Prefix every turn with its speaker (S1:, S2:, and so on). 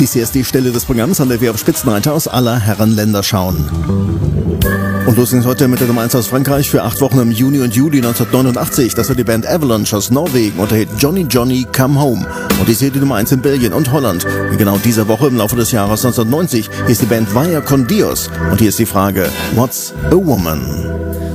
S1: Dies hier ist die Stelle des Programms, an der wir auf Spitzenreiter aus aller Herrenländer schauen. Und los geht's heute mit der Nummer 1 aus Frankreich für 8 Wochen im Juni und Juli 1989. Das war die Band Avalanche aus Norwegen unter Hit Johnny Johnny Come Home. Und dies hier die Nummer 1 in Belgien und Holland. In genau dieser Woche im Laufe des Jahres 1990 hieß die Band Vaya con Dios. Und hier ist die Frage, What's a Woman?